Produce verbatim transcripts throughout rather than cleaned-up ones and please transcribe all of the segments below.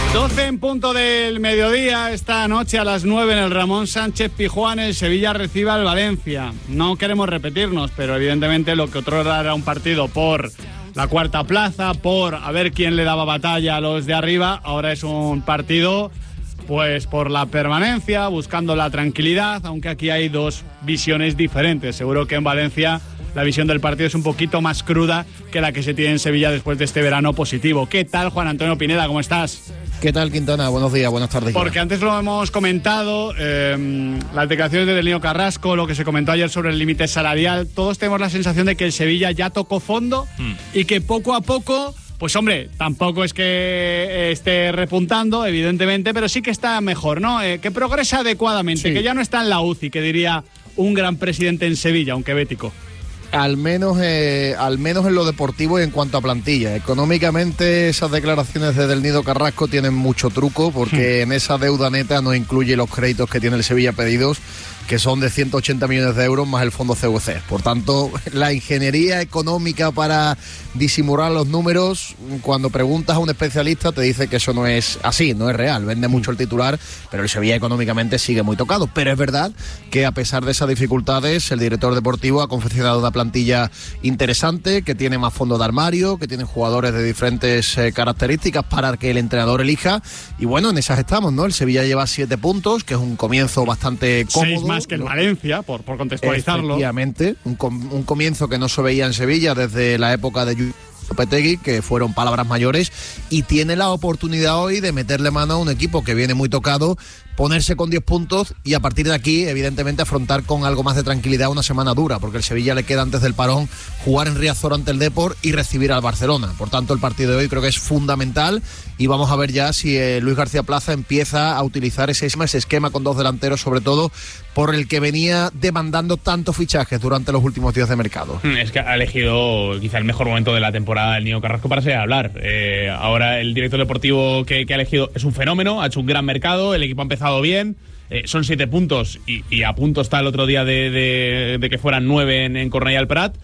doce en punto del mediodía, esta noche a las nueve en el Ramón Sánchez Pizjuán, el Sevilla recibe al Valencia. No queremos repetirnos, pero evidentemente lo que otro era un partido por la cuarta plaza, por a ver quién le daba batalla a los de arriba, ahora es un partido pues por la permanencia, buscando la tranquilidad, aunque aquí hay dos visiones diferentes. Seguro que en Valencia la visión del partido es un poquito más cruda que la que se tiene en Sevilla después de este verano positivo. ¿Qué tal, Juan Antonio Pineda? ¿Cómo estás? ¿Qué tal, Quintana? Buenos días, buenas tardes. Porque antes lo hemos comentado, eh, las declaraciones de Del Nido Carrasco, lo que se comentó ayer sobre el límite salarial, todos tenemos la sensación de que el Sevilla ya tocó fondo mm. y que poco a poco, pues hombre, tampoco es que esté repuntando, evidentemente, pero sí que está mejor, ¿no? Eh, que progresa adecuadamente, sí. Que ya no está en la U C I, que diría un gran presidente en Sevilla, aunque bético. Al menos, eh, al menos en lo deportivo y en cuanto a plantilla. Económicamente, esas declaraciones de Del Nido Carrasco tienen mucho truco, porque hmm. en esa deuda neta no incluye los créditos que tiene el Sevilla pedidos, que son de ciento ochenta millones de euros más el fondo C V C. Por tanto, la ingeniería económica para disimular los números, cuando preguntas a un especialista te dice que eso no es así, no es real. Vende mucho el titular, pero el Sevilla económicamente sigue muy tocado. Pero es verdad que a pesar de esas dificultades, el director deportivo ha confeccionado una plantilla interesante, que tiene más fondo de armario, que tiene jugadores de diferentes eh, características para que el entrenador elija. Y bueno, en esas estamos, ¿no? El Sevilla lleva siete puntos, que es un comienzo bastante cómodo. Seis más que el Valencia, por, por contextualizarlo. Efectivamente, un, com- un comienzo que no se veía en Sevilla desde la época de Lopetegui, que fueron palabras mayores, y tiene la oportunidad hoy de meterle mano a un equipo que viene muy tocado, ponerse con diez puntos y a partir de aquí, evidentemente, afrontar con algo más de tranquilidad una semana dura, porque el Sevilla le queda antes del parón jugar en Riazor ante el Depor y recibir al Barcelona. Por tanto, el partido de hoy creo que es fundamental y vamos a ver ya si eh, Luis García Plaza empieza a utilizar ese, ese esquema con dos delanteros, sobre todo por el que venía demandando tantos fichajes durante los últimos días de mercado. Es que ha elegido quizá el mejor momento de la temporada el Nido Carrasco para salir a hablar. Eh, ahora el director deportivo que, que ha elegido es un fenómeno, ha hecho un gran mercado, el equipo ha empezado bien, eh, son siete puntos y, y a punto está el otro día de, de, de que fueran nueve en, en Cornellà al Prat.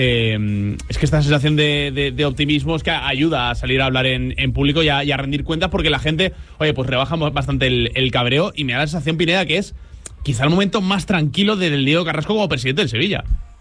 Eh, es que esta sensación de, de, de optimismo es que ayuda a salir a hablar en, en público y a, y a rendir cuentas, porque la gente, oye, pues rebaja bastante el, el cabreo, y me da la sensación, Pineda, que es quizá el momento más tranquilo del Nido Carrasco como presidente del Sevilla.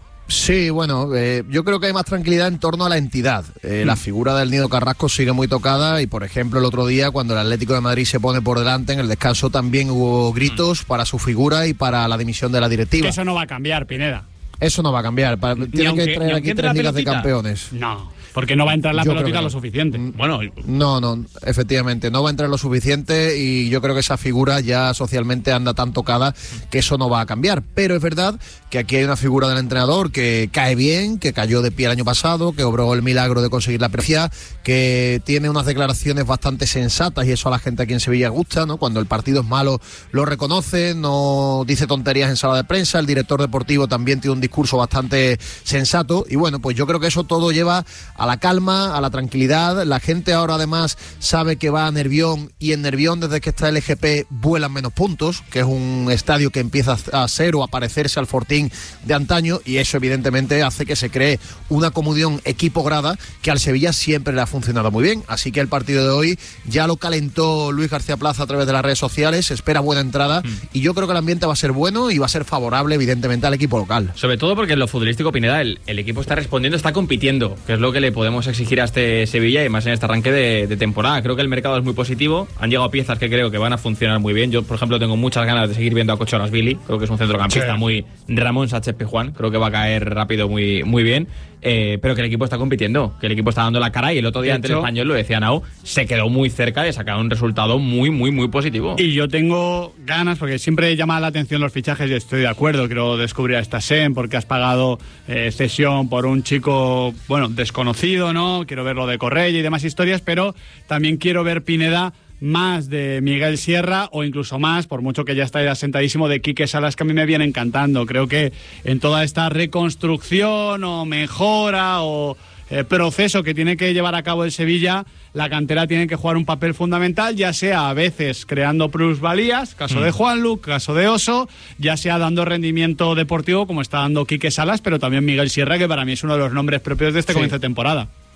Sí, bueno, eh, yo creo que hay más tranquilidad en torno a la entidad. Eh, mm. La figura del Nido Carrasco sigue muy tocada y, por ejemplo, el otro día, cuando el Atlético de Madrid se pone por delante en el descanso, también hubo gritos mm. para su figura y para la dimisión de la directiva. Que eso no va a cambiar, Pineda. Eso no va a cambiar. Tiene que traer aquí tres ligas de campeones. No. Porque no va a entrar la yo pelotita no. lo suficiente. Bueno, no, no, efectivamente, no va a entrar lo suficiente y yo creo que esa figura ya socialmente anda tan tocada que eso no va a cambiar. Pero es verdad que aquí hay una figura del entrenador que cae bien, que cayó de pie el año pasado, que obró el milagro de conseguir la precia, que tiene unas declaraciones bastante sensatas y eso a la gente aquí en Sevilla gusta, ¿no? Cuando el partido es malo lo reconoce, no dice tonterías en sala de prensa, el director deportivo también tiene un discurso bastante sensato y bueno, pues yo creo que eso todo lleva a a la calma, a la tranquilidad. La gente ahora además sabe que va a Nervión y en Nervión, desde que está el G P, vuelan menos puntos, que es un estadio que empieza a ser o a parecerse al Fortín de antaño, y eso evidentemente hace que se cree una comunión equipo-grada que al Sevilla siempre le ha funcionado muy bien. Así que el partido de hoy ya lo calentó Luis García Plaza a través de las redes sociales, espera buena entrada mm. y yo creo que el ambiente va a ser bueno y va a ser favorable evidentemente al equipo local. Sobre todo porque en lo futbolístico, Pineda, el, el equipo está respondiendo, está compitiendo, que es lo que le podemos exigir a este Sevilla y más en este arranque de, de temporada. Creo que el mercado es muy positivo, han llegado piezas que creo que van a funcionar muy bien. Yo, por ejemplo, tengo muchas ganas de seguir viendo a Kochorazvili, creo que es un centrocampista sí. muy Ramón Sánchez Pizjuán, creo que va a caer rápido muy, muy bien, eh, pero que el equipo está compitiendo, que el equipo está dando la cara y el otro día ante el Español, lo decía Nao, se quedó muy cerca de sacar un resultado muy, muy, muy positivo. Y yo tengo ganas, porque siempre llama la atención los fichajes y estoy de acuerdo, quiero descubrir a Stassen porque has pagado eh, cesión por un chico, bueno, desconocido, ¿no? Quiero ver lo de Correia y demás historias, pero también quiero ver, Pineda, más de Miguel Sierra o incluso más, por mucho que ya está asentadísimo, de Quique Salas, que a mí me viene encantando. Creo que en toda esta reconstrucción o mejora o eh, proceso que tiene que llevar a cabo el Sevilla, la cantera tiene que jugar un papel fundamental, ya sea a veces creando plusvalías, caso mm. de Juanlu, caso de Oso, ya sea dando rendimiento deportivo como está dando Quique Salas, pero también Miguel Sierra, que para mí es uno de los nombres propios de este sí. comienzo de temporada.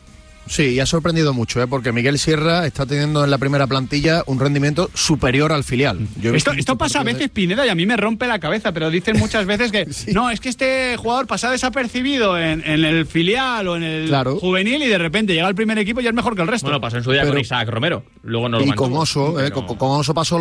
Sí, y ha sorprendido mucho, ¿eh? Porque Miguel Sierra está teniendo en la primera plantilla un rendimiento superior al filial. Yo esto esto pasa a veces, Pineda, y a mí me rompe la cabeza, pero dicen muchas veces que sí. no, es que este jugador pasa desapercibido en, en el filial o en el claro. juvenil y de repente llega al primer equipo y es mejor que el resto. Bueno, pasó en su día pero, con Isaac Romero. Luego no lo y con Oso, eh, con, con Oso pasó